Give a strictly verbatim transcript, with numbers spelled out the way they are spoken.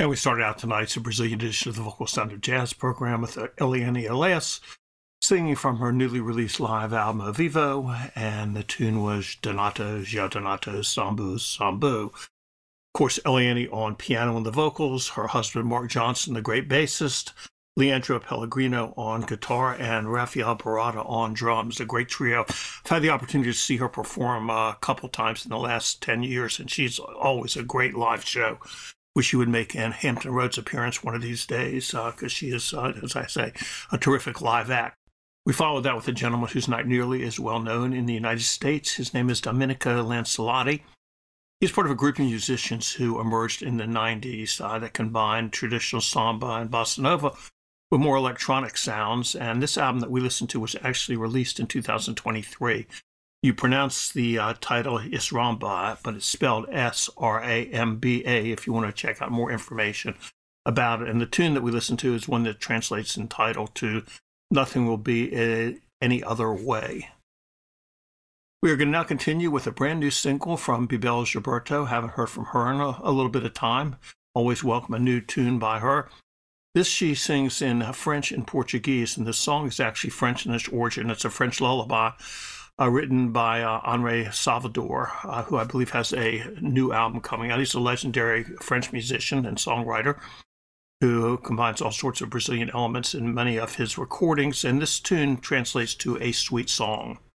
And we started out tonight's a Brazilian edition of the Vocal Sound of Jazz program with Eliane Elias singing from her newly released live album, Ao Vivo, and the tune was Donato João Donato Sambu Sambu. Of course, Eliane on piano and the vocals, her husband Mark Johnson, the great bassist, Leandro Pellegrino on guitar, and Rafael Barata on drums, a great trio. I've had the opportunity to see her perform a couple times in the last ten years, and she's always a great live show. Wish she would make an Hampton Roads appearance one of these days, because uh, she is, uh, as I say, a terrific live act. We followed that with a gentleman who's not nearly as well known in the United States. His name is Domenico Lancelotti. He's part of a group of musicians who emerged in the nineties uh, that combined traditional samba and bossa nova with more electronic sounds. And this album that we listened to was actually released in two thousand twenty-three. You pronounce the uh, title Sramba, but it's spelled S R A M B A if you want to check out more information about it. And the tune that we listened to is one that translates in title to Nothing Will Be a, Any Other Way. We are going to now continue with a brand new single from Bebel Gilberto. Haven't heard from her in a, a little bit of time. Always welcome a new tune by her. This she sings in French and Portuguese, and this song is actually French in its origin. It's a French lullaby uh, written by uh, Henri Salvador, uh, who I believe has a new album coming out. He's a legendary French musician and songwriter who combines all sorts of Brazilian elements in many of his recordings, and this tune translates to A Sweet Song.